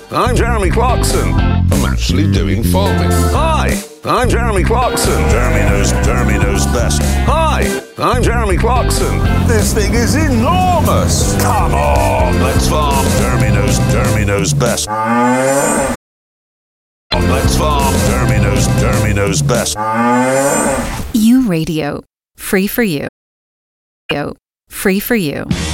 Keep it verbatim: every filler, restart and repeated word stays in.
I'm Jeremy Clarkson. I'm actually doing farming. Hi, I'm Jeremy Clarkson. Jeremy knows, Jeremy knows best. Hi, I'm Jeremy Clarkson. This thing is enormous. Come on, let's farm. Jeremy knows, Jeremy knows best. Let's farm. Jeremy knows, Jeremy knows best. You Radio. Free for you. Free for you.